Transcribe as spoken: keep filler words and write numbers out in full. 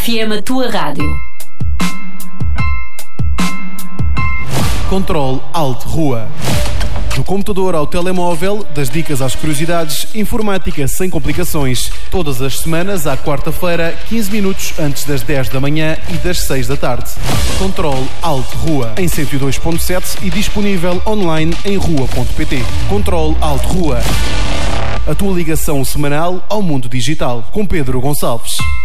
F M, a tua rádio. Controle Alt Rua. Do computador ao telemóvel, das dicas às curiosidades, informática sem complicações. Todas as semanas, à quarta-feira, quinze minutos antes das dez da manhã e das seis da tarde. Controle Alt Rua, em cento e dois ponto sete e disponível online em rua ponto pt. Controle Alt Rua. A tua ligação semanal ao mundo digital, com Pedro Gonçalves.